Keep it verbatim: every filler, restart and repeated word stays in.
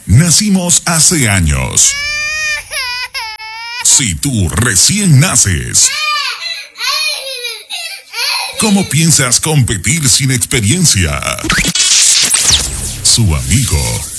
Nacimos hace años. Si tú recién naces, ¿cómo piensas competir sin experiencia? Su amigo